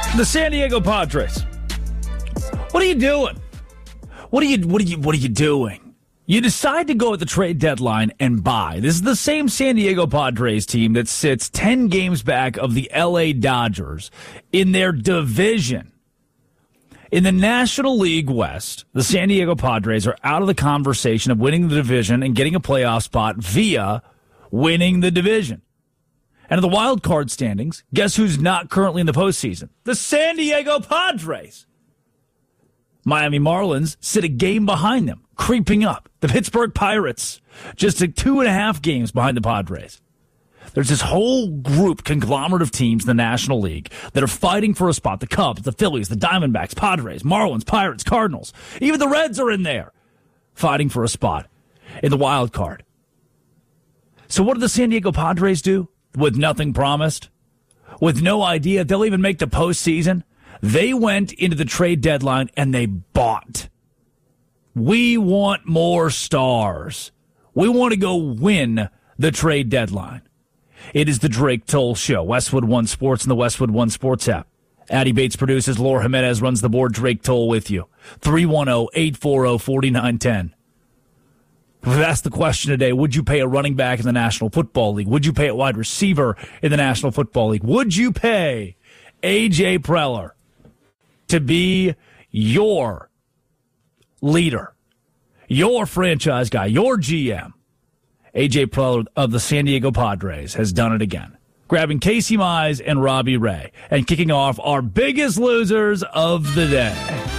The San Diego Padres. What are you doing? What are you doing? You decide to go at the trade deadline and buy. This is the same San Diego Padres team that sits 10 games back of the LA Dodgers in their division. In the National League West, the San Diego Padres are out of the conversation of winning the division and getting a playoff spot via winning the division. And in the wild card standings, guess who's not currently in the postseason? The San Diego Padres. Miami Marlins sit a game behind them, creeping up. The Pittsburgh Pirates, just 2.5 games behind the Padres. There's this whole group, conglomerate of teams in the National League that are fighting for a spot. The Cubs, the Phillies, the Diamondbacks, Padres, Marlins, Pirates, Cardinals. Even the Reds are in there, fighting for a spot in the wild card. So what did the San Diego Padres do? With nothing promised, with no idea if they'll even make the postseason, they went into the trade deadline and they bought. We want more stars. We want to go win the trade deadline. It is the Drake Toll Show. Westwood One Sports and the Westwood One Sports app. Addie Bates produces. Laura Jimenez runs the board. Drake Toll with you. 310-840-4910. We've asked the question today, would you pay a running back in the National Football League? Would you pay a wide receiver in the National Football League? Would you pay A.J. Preller to be your leader, your franchise guy, your GM? A.J. Preller of the San Diego Padres has done it again, grabbing Casey Mize and Robbie Ray and kicking off our biggest losers of the day.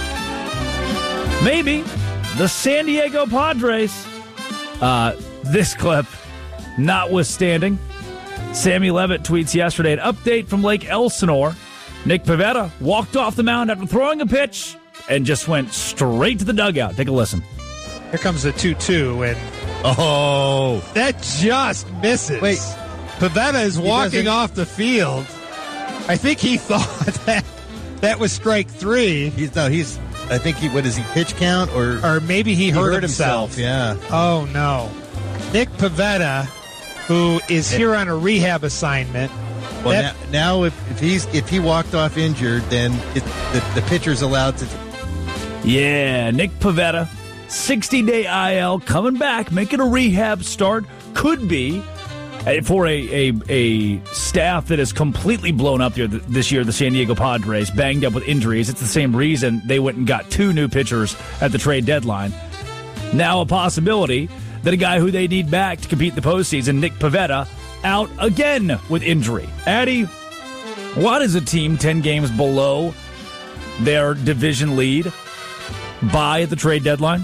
Maybe the San Diego Padres. This clip notwithstanding, Sammy Levitt tweets yesterday an update from Lake Elsinore. Nick Pivetta walked off the mound after throwing a pitch and just went straight to the dugout. Take a listen. Here comes the 2-2, and that just misses. Wait, Pivetta is walking off the field. I think he thought that was strike three. I think what is he, pitch count? Or maybe he hurt himself. Yeah. Oh, no. Nick Pivetta, who is here on a rehab assignment. Well, now if he walked off injured, then the pitcher's allowed to. Yeah, Nick Pivetta, 60-day IL, coming back, making a rehab start. Could be for a staff that is completely blown up this year, the San Diego Padres, banged up with injuries. It's the same reason they went and got 2 new pitchers at the trade deadline. Now a possibility that a guy who they need back to compete in the postseason, Nick Pivetta, out again with injury. Addie, what is a team 10 games below their division lead buy at the trade deadline?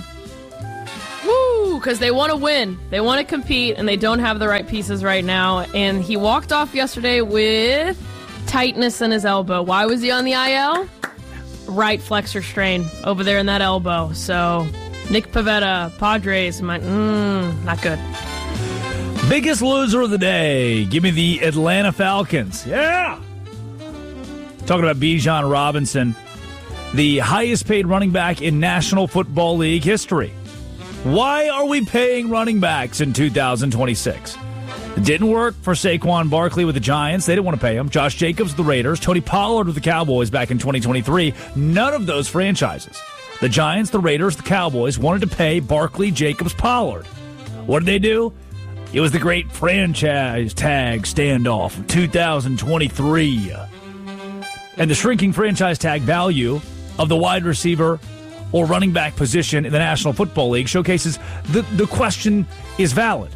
Because they want to win. They want to compete, and they don't have the right pieces right now. And he walked off yesterday with tightness in his elbow. Why was he on the IL? Right flexor strain over there in that elbow. So, Nick Pivetta, Padres, not good. Biggest loser of the day. Give me the Atlanta Falcons. Yeah! Talking about Bijan Robinson, the highest paid running back in National Football League history. Why are we paying running backs in 2026? It didn't work for Saquon Barkley with the Giants. They didn't want to pay him. Josh Jacobs with the Raiders. Tony Pollard with the Cowboys back in 2023. None of those franchises, the Giants, the Raiders, the Cowboys, wanted to pay Barkley, Jacobs, Pollard. What did they do? It was the great franchise tag standoff of 2023. And the shrinking franchise tag value of the wide receiver or running back position in the National Football League showcases the question is valid.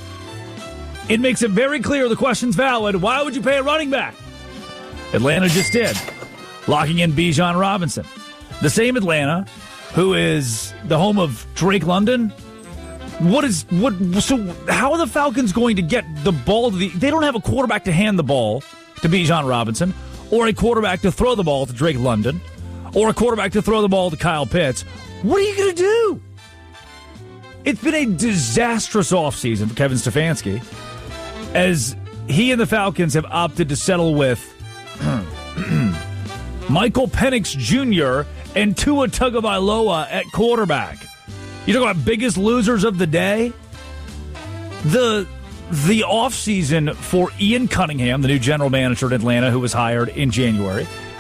It makes it very clear the question's valid. Why would you pay a running back? Atlanta just did, locking in Bijan Robinson. The same Atlanta who is the home of Drake London. So how are the Falcons going to get the ball to they don't have a quarterback to hand the ball to Bijan Robinson, or a quarterback to throw the ball to Drake London, or a quarterback to throw the ball to Kyle Pitts. What are you going to do? It's been a disastrous offseason for Kevin Stefanski, as he and the Falcons have opted to settle with Michael Penix Jr. and Tua Tagovailoa at quarterback. You talk about biggest losers of the day? The offseason for Ian Cunningham, the new general manager in Atlanta who was hired in January,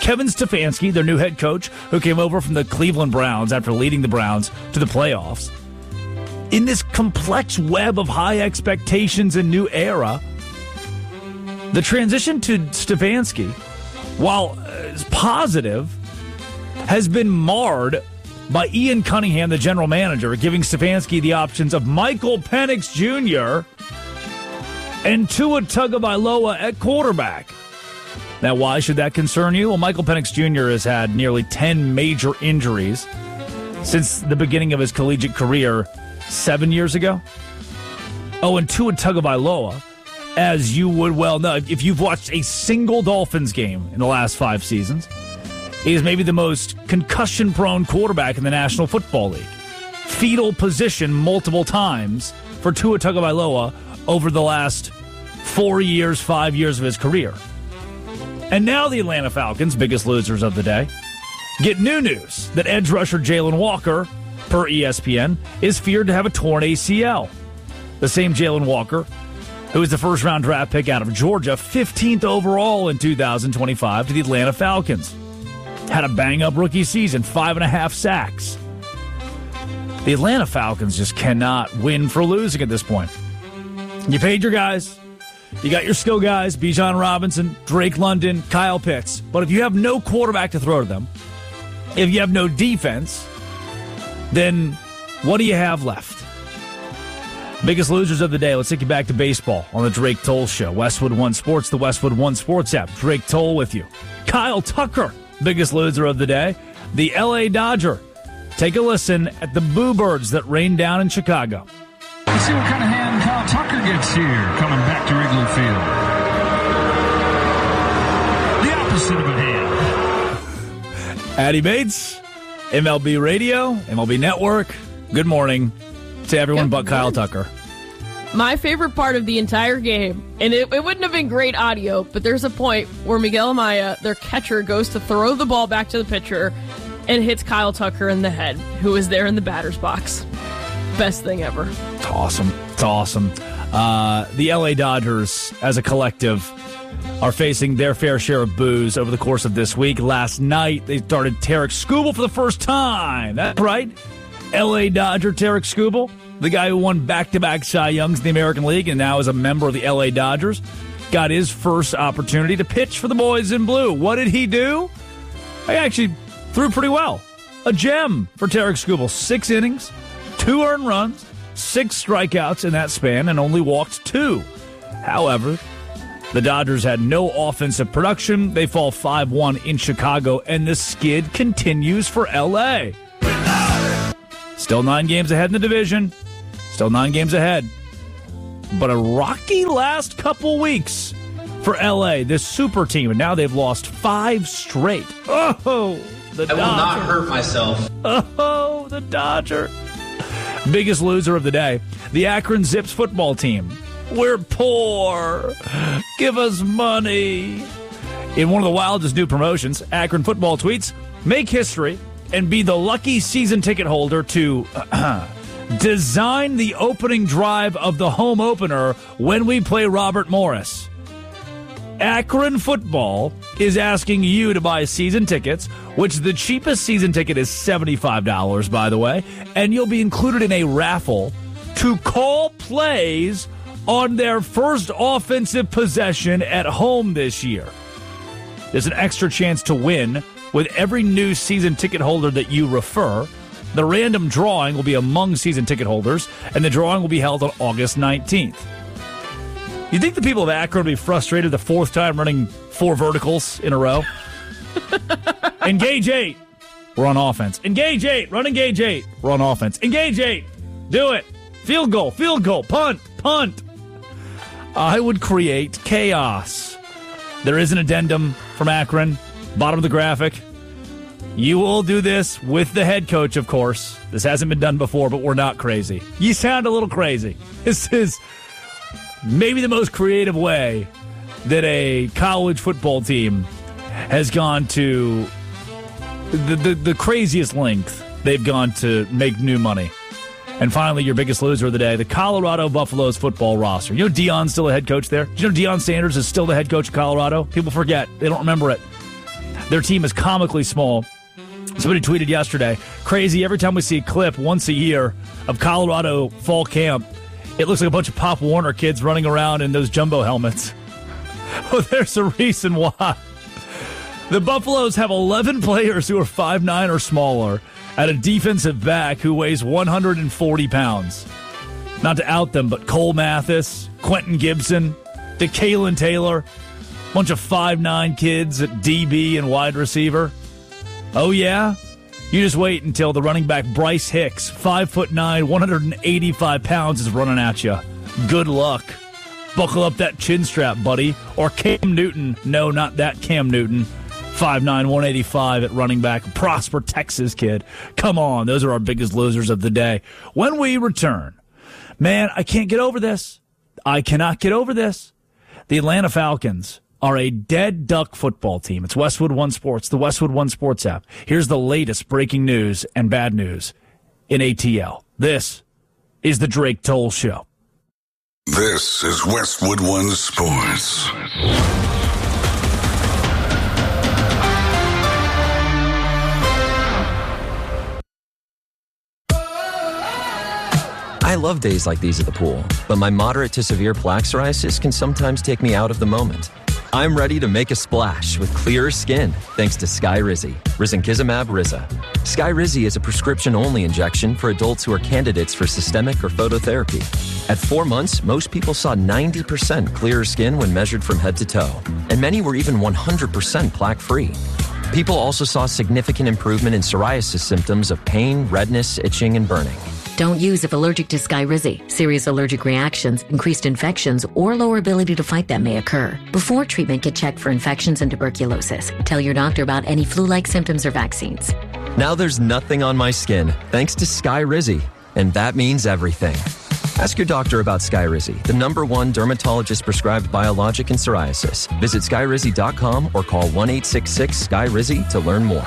Kevin Stefanski, their new head coach, who came over from the Cleveland Browns after leading the Browns to the playoffs. In this complex web of high expectations and new era, the transition to Stefanski, while positive, has been marred by Ian Cunningham, the general manager, giving Stefanski the options of Michael Penix Jr. and Tua Tagovailoa at quarterback. Now, why should that concern you? Well, Michael Penix Jr. has had nearly 10 major injuries since the beginning of his collegiate career 7 years ago. Oh, and Tua Tagovailoa, as you would well know, if you've watched a single Dolphins game in the last 5 seasons, is maybe the most concussion-prone quarterback in the National Football League. Fetal position multiple times for Tua Tagovailoa over the last 4 years, 5 years of his career. And now the Atlanta Falcons, biggest losers of the day, get new news that edge rusher Jalen Walker, per ESPN, is feared to have a torn ACL. The same Jalen Walker, who was the first-round draft pick out of Georgia, 15th overall in 2025 to the Atlanta Falcons. Had a bang-up rookie season, 5.5 sacks. The Atlanta Falcons just cannot win for losing at this point. You paid your guys. You got your skill guys, Bijan Robinson, Drake London, Kyle Pitts. But if you have no quarterback to throw to them, if you have no defense, then what do you have left? Biggest losers of the day. Let's take you back to baseball on the Drake Toll Show. Westwood One Sports, the Westwood One Sports app. Drake Toll with you. Kyle Tucker, biggest loser of the day, the LA Dodger. Take a listen at the Boo Birds that rained down in Chicago. Let's see what kind of hand Kyle Tucker gets here coming back to Wrigley Field. The opposite of a hand. Addy Bates, MLB Radio, MLB Network. Good morning to everyone but Kyle Tucker. My favorite part of the entire game, and it wouldn't have been great audio, but there's a point where Miguel Amaya, their catcher, goes to throw the ball back to the pitcher and hits Kyle Tucker in the head, who was there in the batter's box. Best thing ever. It's awesome. It's awesome. The LA Dodgers, as a collective, are facing their fair share of boos over the course of this week. Last night, they started Tarik Skubal for the first time. That's right. LA Dodger Tarik Skubal, the guy who won back-to-back Cy Youngs in the American League and now is a member of the LA Dodgers, got his first opportunity to pitch for the boys in blue. What did he do? He actually threw pretty well. A gem for Tarik Skubal. 6 innings, 2 earned runs, 6 strikeouts in that span, and only walked 2. However, the Dodgers had no offensive production. They fall 5-1 in Chicago, and the skid continues for LA. Still 9 games ahead in the division. Still 9 games ahead. But a rocky last couple weeks for LA, this super team. And now they've lost 5 straight. Oh, the Dodger. I will not hurt myself. Oh, the Dodger. Biggest loser of the day, the Akron Zips football team. We're poor. Give us money. In one of the wildest new promotions, Akron football tweets, make history and be the lucky season ticket holder to design the opening drive of the home opener when we play Robert Morris. Akron football is asking you to buy season tickets, which the cheapest season ticket is $75, by the way, and you'll be included in a raffle to call plays on their first offensive possession at home this year. There's an extra chance to win with every new season ticket holder that you refer. The random drawing will be among season ticket holders, and the drawing will be held on August 19th. You think the people of Akron will be frustrated the 4th time running 4 verticals in a row? Engage 8. We're on offense. Engage 8. Run engage 8. We're on offense. Engage 8. Do it. Field goal. Field goal. Punt. Punt. I would create chaos. There is an addendum from Akron. Bottom of the graphic. You will do this with the head coach, of course. This hasn't been done before, but we're not crazy. You sound a little crazy. This is maybe the most creative way that a college football team has gone to the craziest length they've gone to make new money. And finally, your biggest loser of the day, the Colorado Buffaloes football roster. You know Deion's still a head coach there? Do you know Deion Sanders is still the head coach of Colorado? People forget. They don't remember it. Their team is comically small. Somebody tweeted yesterday, crazy, every time we see a clip once a year of Colorado fall camp, it looks like a bunch of Pop Warner kids running around in those jumbo helmets. Well, there's a reason why. The Buffaloes have 11 players who are 5'9" or smaller at a defensive back who weighs 140 pounds. Not to out them, but Cole Mathis, Quentin Gibson, DeKalen Taylor, bunch of 5'9" kids at DB and wide receiver. Oh, yeah? You just wait until the running back Bryce Hicks, 5'9", 185 pounds, is running at you. Good luck. Buckle up that chin strap, buddy. Or Cam Newton. No, not that Cam Newton. 5'9", 185 at running back. Prosper, Texas kid. Come on, those are our biggest losers of the day. When we return, man, I can't get over this. I cannot get over this. The Atlanta Falcons are a dead duck football team. It's Westwood One Sports, the Westwood One Sports app. Here's the latest breaking news and bad news in ATL. This is the Drake Toll Show. This is Westwood One Sports. I love days like these at the pool, but my moderate to severe plaque psoriasis can sometimes take me out of the moment. I'm ready to make a splash with clearer skin thanks to Skyrizi, risankizumab Riza. Skyrizi is a prescription-only injection for adults who are candidates for systemic or phototherapy. At 4 months, most people saw 90% clearer skin when measured from head to toe, and many were even 100% plaque-free. People also saw significant improvement in psoriasis symptoms of pain, redness, itching, and burning. Don't use if allergic to Skyrizi. Serious allergic reactions, increased infections, or lower ability to fight them may occur. Before treatment, get checked for infections and tuberculosis. Tell your doctor about any flu-like symptoms or vaccines. Now there's nothing on my skin thanks to Skyrizi, and that means everything. Ask your doctor about Skyrizi, the #1 dermatologist-prescribed biologic in psoriasis. Visit Skyrizi.com or call 1-866-SKYRIZI to learn more.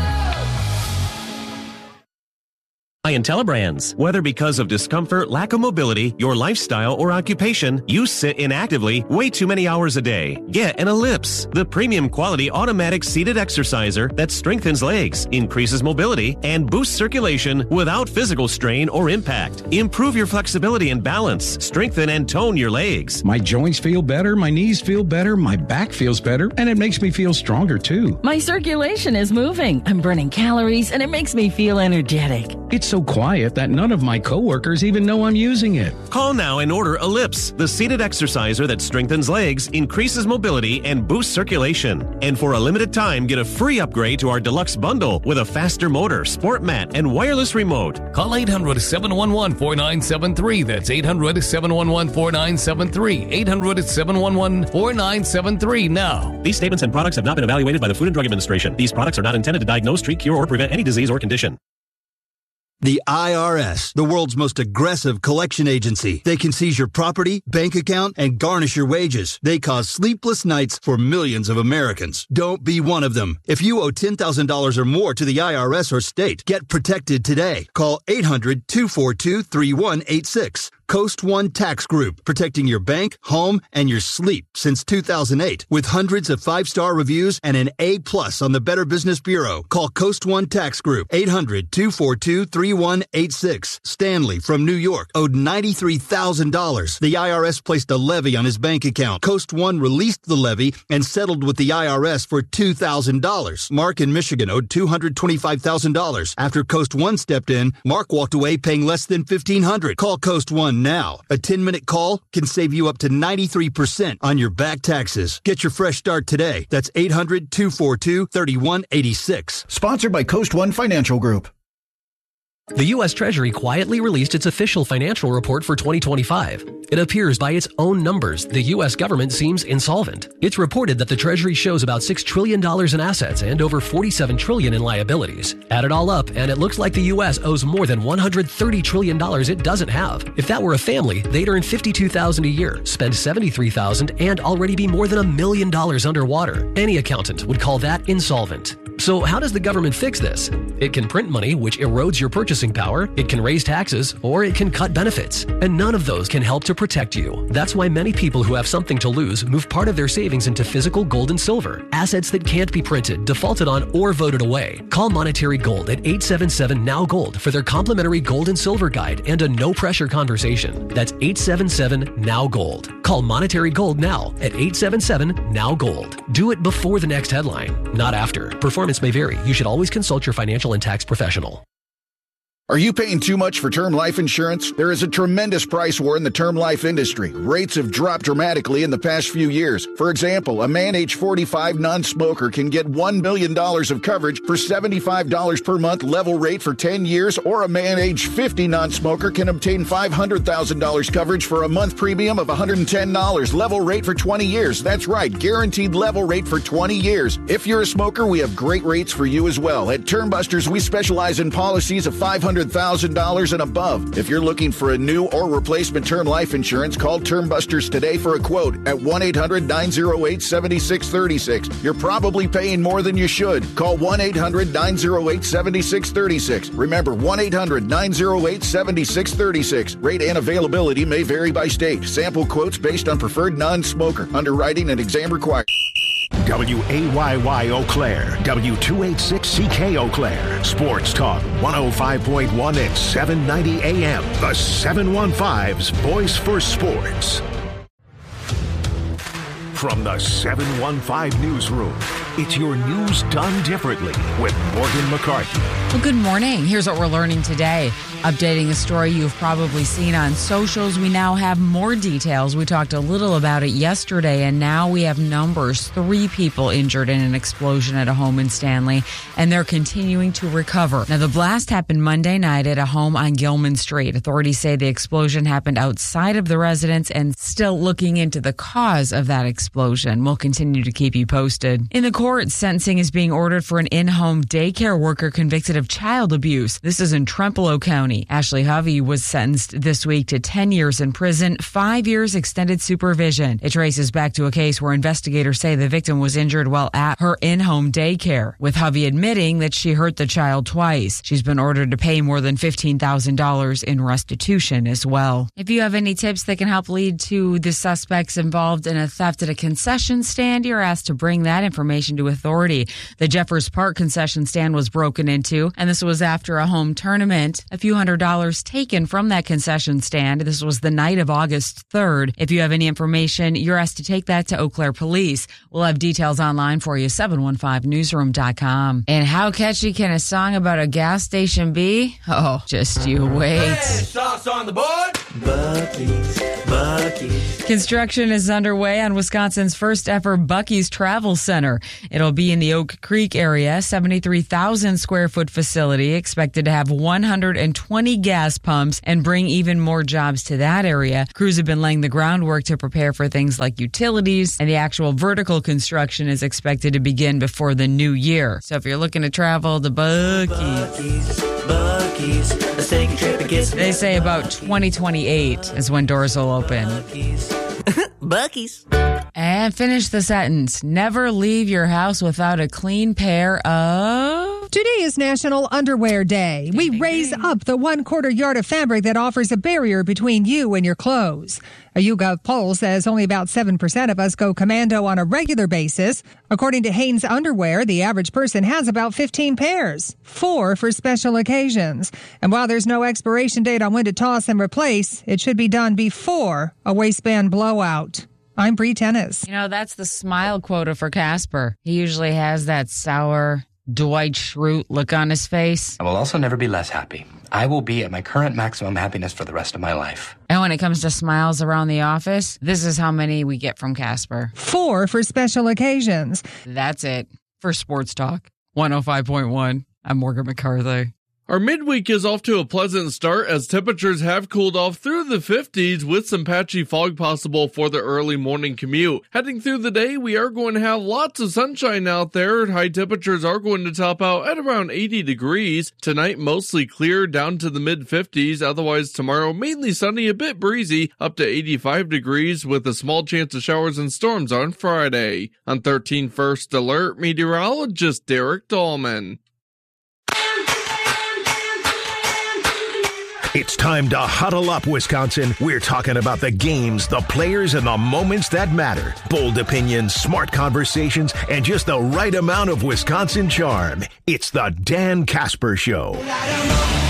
IntelliBrands. Whether because of discomfort, lack of mobility, your lifestyle, or occupation, you sit inactively way too many hours a day. Get an Ellipse, the premium quality automatic seated exerciser that strengthens legs, increases mobility, and boosts circulation without physical strain or impact. Improve your flexibility and balance, strengthen and tone your legs. My joints feel better, my knees feel better, my back feels better, and it makes me feel stronger too. My circulation is moving, I'm burning calories, and it makes me feel energetic. It's so quiet that none of my coworkers even know I'm using it. Call now and order Ellipse, the seated exerciser that strengthens legs, increases mobility, and boosts circulation. And for a limited time, get a free upgrade to our deluxe bundle with a faster motor, sport mat, and wireless remote. Call 800-711-4973. That's 800-711-4973. 800-711-4973 now. These statements and products have not been evaluated by the Food and Drug Administration. These products are not intended to diagnose, treat, cure, or prevent any disease or condition. The IRS, the world's most aggressive collection agency. They can seize your property, bank account, and garnish your wages. They cause sleepless nights for millions of Americans. Don't be one of them. If you owe $10,000 or more to the IRS or state, get protected today. Call 800-242-3186. Coast One Tax Group, protecting your bank, home, and your sleep since 2008. With hundreds of 5-star reviews and an A+ on the Better Business Bureau. Call Coast One Tax Group, 800-242-3186. Stanley from New York owed $93,000. The IRS placed a levy on his bank account. Coast One released the levy and settled with the IRS for $2,000. Mark in Michigan owed $225,000. After Coast One stepped in, Mark walked away paying less than $1,500. Call Coast One now. A 10-minute call can save you up to 93% on your back taxes. Get your fresh start today. That's 800-242-3186. Sponsored by Coast One Financial Group. The U.S. Treasury quietly released its official financial report for 2025. It appears by its own numbers, the U.S. government seems insolvent. It's reported that the Treasury shows about $6 trillion in assets and over $47 trillion in liabilities. Add it all up, and it looks like the U.S. owes more than $130 trillion it doesn't have. If that were a family, they'd earn $52,000 a year, spend $73,000, and already be more than $1 million underwater. Any accountant would call that insolvent. So how does the government fix this? It can print money, which erodes your purchasing power. It can raise taxes, or it can cut benefits. And none of those can help to protect you. That's why many people who have something to lose move part of their savings into physical gold and silver, assets that can't be printed, defaulted on, or voted away. Call Monetary Gold at 877-NOW-GOLD for their complimentary gold and silver guide and a no-pressure conversation. That's 877-NOW-GOLD. Call Monetary Gold now at 877-NOW-GOLD. Do it before the next headline, not after. Performance may vary. You should always consult your financial and tax professional. Are you paying too much for term life insurance? There is a tremendous price war in the term life industry. Rates have dropped dramatically in the past few years. For example, a man age 45 non-smoker can get $1 million of coverage for $75 per month level rate for 10 years, or a man age 50 non-smoker can obtain $500,000 coverage for a month premium of $110 level rate for 20 years. That's right, guaranteed level rate for 20 years. If you're a smoker, we have great rates for you as well. At Term Busters, we specialize in policies of $500,000 and above. If you're looking for a new or replacement term life insurance, call Term Busters today for a quote at 1-800-908-7636. You're probably paying more than you should. Call 1-800-908-7636. Remember, 1-800-908-7636. Rate and availability may vary by state. Sample quotes based on preferred non-smoker. Underwriting and exam required. WAYY Eau Claire, W286CK Eau Claire, Sports Talk 105.1 at 790 AM. The 715's Voice for Sports. From the 715 Newsroom, it's your news done differently with Morgan McCarthy. Well, good morning. Here's what we're learning today. Updating a story you've probably seen on socials, we now have more details. We talked a little about it yesterday, and now we have numbers. 3 people injured in an explosion at a home in Stanley, and they're continuing to recover. Now, the blast happened Monday night at a home on Gilman Street. Authorities say the explosion happened outside of the residence and still looking into the cause of that explosion. We'll continue to keep you posted. In the court, sentencing is being ordered for an in-home daycare worker convicted of child abuse. This is in Trempealeau County. Ashley Hovey was sentenced this week to 10 years in prison, 5 years extended supervision. It traces back to a case where investigators say the victim was injured while at her in-home daycare, with Hovey admitting that she hurt the child twice. She's been ordered to pay more than $15,000 in restitution as well. If you have any tips that can help lead to the suspects involved in a theft at a concession stand, you're asked to bring that information to authority. The Jeffers Park concession stand was broken into, and this was after a home tournament. A few $100 taken from that concession stand. This was the night of August 3rd. If you have any information, you're asked to take that to Eau Claire Police. We'll have details online for you, 715newsroom.com. And how catchy can a song about a gas station be? Oh, just you wait. Hey, sauce on the board. Buc-ee's. Construction is underway on Wisconsin's first ever Buc-ee's Travel Center. It'll be in the Oak Creek area, 73,000 square foot facility, expected to have 120 gas pumps and bring even more jobs to that area. Crews have been laying the groundwork to prepare for things like utilities, and the actual vertical construction is expected to begin before the new year. So if you're looking to travel to Buc-ee's, let's take a trip and get some. They say about 2028 is when doors will open. Buc-ee's. And finish the sentence. Never leave your house without a clean pair of... Today is National Underwear Day. We raise up the 1/4 yard of fabric that offers a barrier between you and your clothes. A YouGov poll says only about 7% of us go commando on a regular basis. According to Hanes Underwear, the average person has about 15 pairs, 4 for special occasions. And while there's no expiration date on when to toss and replace, it should be done before a waistband blowout. I'm Bree Tennis. You know, that's the smile quota for Casper. He usually has that sour Dwight Schrute look on his face. I will also never be less happy. I will be at my current maximum happiness for the rest of my life. And when it comes to smiles around the office, this is how many we get from Casper. 4 for special occasions. That's it for Sports Talk 105.1. I'm Morgan McCarthy. Our midweek is off to a pleasant start as temperatures have cooled off through the 50s with some patchy fog possible for the early morning commute. Heading through the day, we are going to have lots of sunshine out there. High temperatures are going to top out at around 80 degrees. Tonight, mostly clear down to the mid-50s. Otherwise, tomorrow, mainly sunny, a bit breezy, up to 85 degrees with a small chance of showers and storms on Friday. On 13 First Alert, meteorologist Derek Dahlman. It's time to huddle up, Wisconsin. We're talking about the games, the players, and the moments that matter. Bold opinions, smart conversations, and just the right amount of Wisconsin charm. It's the Dan Casper Show.